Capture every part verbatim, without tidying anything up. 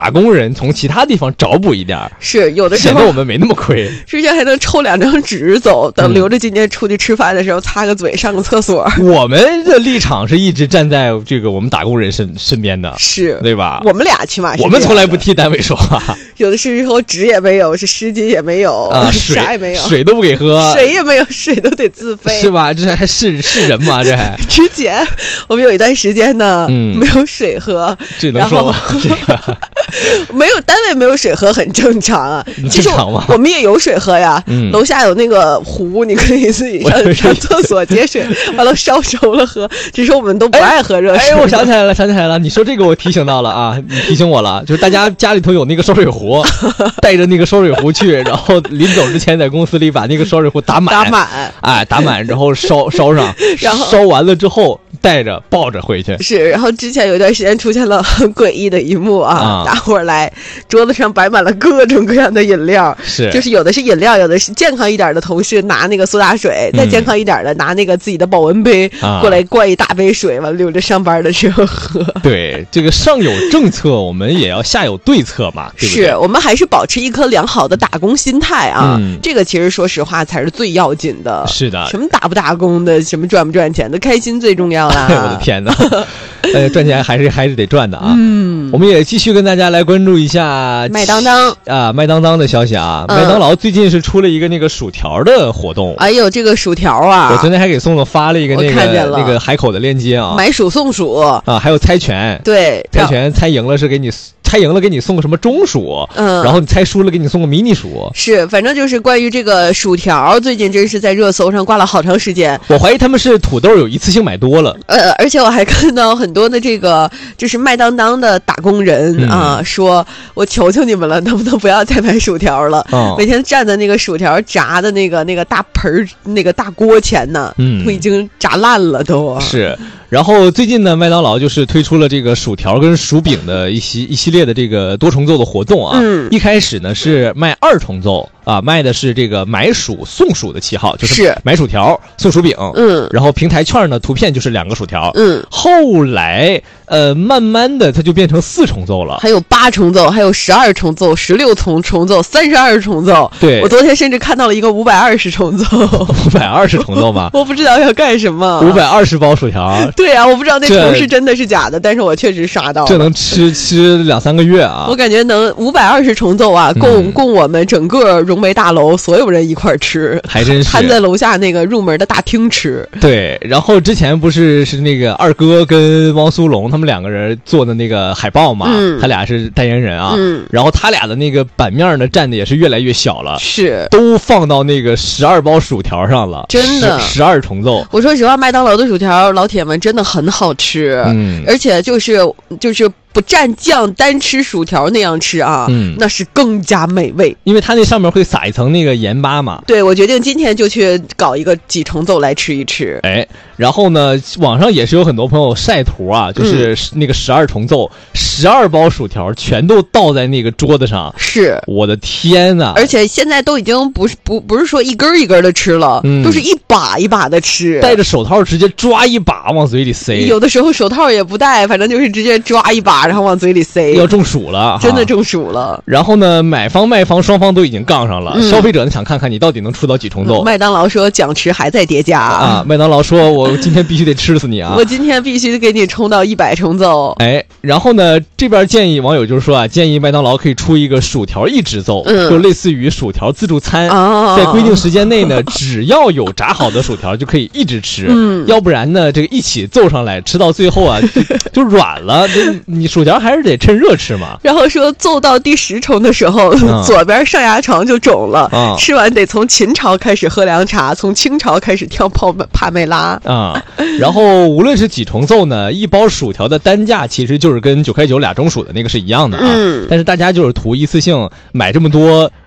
打工人从其他地方找补一点， 是有的时候显得我们没那么亏。 之前还能抽两张纸走，等留着今天出去吃饭的时候擦个嘴上个厕所。 我们的立场是一直站在这个我们打工人身身边的， 是对吧？ 我们俩起码是我们从来不替单位说话， 有的时候纸也没有，是湿巾也没有啊， 啥也没有， 水都不给喝， 水也没有，水都得自费， 是吧？这还是是人吗？这还之前我们有一段时间呢， 嗯， 没有水喝， 这能说吗？这个没有单位没有水喝很正常啊， 正常吗？ 我们也有水喝呀， 嗯， 楼下有那个壶，你可以自己上上厕所接水，完了烧熟了喝。只是我们都不爱喝热水。 哎，哎我想起来了，想起来了，你说这个我提醒到了啊，你提醒我了，就是大家家里头有那个烧水壶，带着那个烧水壶去，然后临走之前在公司里把那个烧水壶打满， 打满， 哎，打满，然后烧烧上， 然后烧完了之后带着抱着回去。 是，然后之前有一段时间出现了很诡异的一幕啊，啊大伙儿来桌子上摆满了各种各样的饮料， 是， 就是有的是饮料，有的是健康一点的同事拿那个苏打水，再、嗯、健康一点的拿那个自己的保温杯、啊、过来灌一大杯水，完了留着上班的时候喝。 对，这个上有政策，我们也要下有对策嘛，对不对？ 是，我们还是保持一颗良好的打工心态啊、 嗯， 这个其实说实话才是最要紧的。 是的， 什么打不打工的，什么赚不赚钱的，开心最重要啦。 我的天哪，呃，赚钱还是还是得赚的啊。 嗯， 我们也继续跟大家来关注一下麦当当啊，麦当当的消息啊。 嗯、 麦当劳最近是出了一个那个薯条的活动。 哎呦，这个薯条啊， 我昨天还给宋总发了一个那个那个海口的链接啊， 买薯送薯啊，还有猜拳， 对， 猜拳猜赢了是给你。猜赢了给你送个什么中薯， 嗯， 然后你猜输了给你送个迷你薯， 是，反正就是关于这个薯条，最近真是在热搜上挂了好长时间。 我怀疑他们是土豆有一次性买多了， 呃，而且我还看到很多的这个就是麦当当的打工人、嗯、啊，说我求求你们了，能不能不要再买薯条了？ 哦、 每天站在那个薯条炸的那个那个大盆那个大锅前呢， 嗯， 都已经炸烂了都。 是。然后最近呢，麦当劳就是推出了这个薯条跟薯饼的一系一系列的这个多重奏的活动啊。 嗯， 一开始呢是卖二重奏啊，卖的是这个买薯送薯的旗号，就是买薯条送薯饼。 嗯， 然后平台券呢图片就是两个薯条。 嗯， 后来呃慢慢的它就变成四重奏了， 还有八重奏，还有十二重奏，十六重重奏，三十二重奏。 对， 我昨天甚至看到了一个五百二十重奏。 五百二十重奏吗？ 我不知道要干什么。 五百二十包薯条。 对啊，我不知道那图是真的是假的，但是我确实刷到了。 这能吃吃两三个月啊！ 我感觉能五百二十重奏啊，供、嗯、供我们整个融媒大楼所有人一块吃， 还真是摊在楼下那个入门的大厅吃。 对，然后之前不是是那个二哥跟汪苏泷他们两个人做的那个海报嘛， 嗯、 他俩是代言人啊， 嗯， 然后他俩的那个版面呢占的也是越来越小了， 是都放到那个十二包薯条上了， 真的十二重奏。 我说实话，麦当劳的薯条，老铁们真的很好吃， 嗯， 而且就是就是。不蘸酱单吃薯条那样吃啊， 嗯， 那是更加美味， 因为它那上面会撒一层那个盐巴嘛。 对，我决定今天就去搞一个几重奏来吃一吃。 哎，然后呢，网上也是有很多朋友晒图啊，就是那个十二重奏，十二包薯条全都倒在那个桌子上， 是， 我的天哪！ 而且现在都已经不是不不是说一根一根的吃了， 嗯， 都是一把一把的吃， 戴着手套直接抓一把往嘴里塞， 有的时候手套也不戴，反正就是直接抓一把。然后往嘴里塞， 要中暑了， 真的中暑了。 然后呢，买方卖方双方都已经杠上了，嗯、消费者呢想看看你到底能出到几重奏。 嗯、麦当劳说奖池还在叠加啊！麦当劳说我今天必须得吃死你啊！ 我今天必须给你冲到一百重奏。 哎，然后呢，这边建议网友就是说啊，建议麦当劳可以出一个薯条一直奏， 嗯、 就类似于薯条自助餐， 哦、 在规定时间内呢，只要有炸好的薯条就可以一直吃， 嗯、 要不然呢，这个一起奏上来，吃到最后啊就, 就软了，就你薯条还是得趁热吃嘛。 然后说奏到第十重的时候，嗯、左边上牙床就肿了， 嗯、 吃完得从秦朝开始喝凉茶，从清朝开始跳泡帕梅拉啊、嗯。然后无论是几重奏呢，一包薯条的单价其实就是跟九块九俩中薯的那个是一样的啊。 嗯。 但是大家就是图一次性买这么多，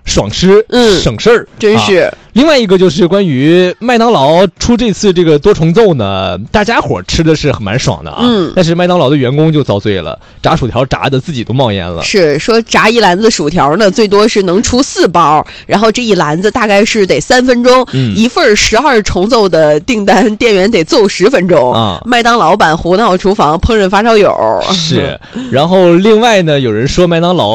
爽吃， 嗯， 省事儿， 真是。 啊另外一个就是关于麦当劳出这次这个多重奏呢，大家伙吃的是蛮爽的啊， 嗯， 但是麦当劳的员工就遭罪了，炸薯条炸的自己都冒烟了。 是说炸一篮子薯条呢，最多是能出四包，然后这一篮子大概是得三分钟， 嗯、 一份十二重奏的订单，店员得奏十分钟啊。 麦当劳版胡闹厨房，烹饪发烧友是，然后另外呢，有人说麦当劳